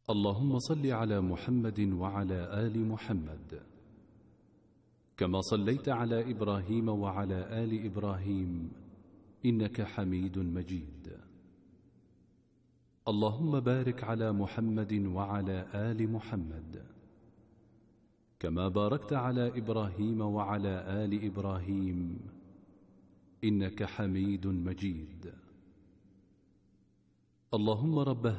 اللهم صل على محمد وعلى آل محمد كما صليت على إبراهيم وعلى آل إبراهيم إنك حميد مجيد. اللهم بارك على محمد وعلى آل محمد كما باركت على إبراهيم وعلى آل إبراهيم إنك حميد مجيد. اللهم رب